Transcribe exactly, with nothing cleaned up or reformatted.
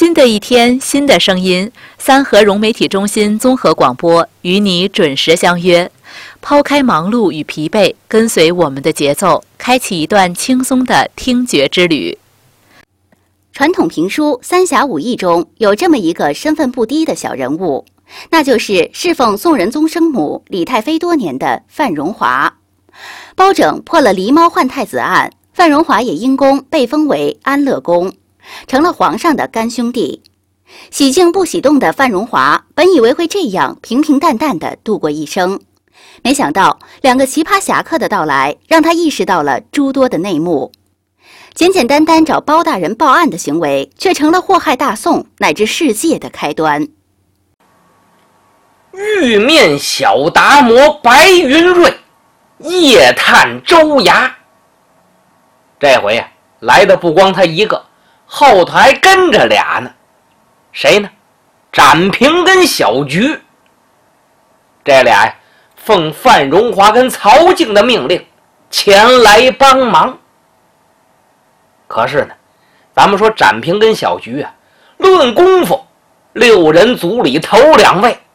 新的一天，新的声音，三河融媒体中心综合广播与你准时相约。抛开忙碌与疲惫，跟随我们的节奏，开启一段轻松的听觉之旅。 传统评书《三侠五义》中有这么一个身份不低的小人物，那就是侍奉宋仁宗生母李太妃多年的范荣华。包拯破了狸猫换太子案，范荣华也因功被封为安乐公，成了皇上的干兄弟。喜静不喜动的范荣华本以为会这样平平淡淡地度过一生，没想到两个奇葩侠客的到来，让他意识到了诸多的内幕。简简单单找包大人报案的行为，却成了祸害大宋乃至世界的开端。 玉面小达摩白云瑞，夜探州衙。这回呀、啊，来的不光他一个，后头还跟着俩呢。谁呢？展平跟小菊。这俩呀，奉范荣华跟曹静的命令前来帮忙。可是呢，咱们说展平跟小菊啊，论功夫，六人组里头两位，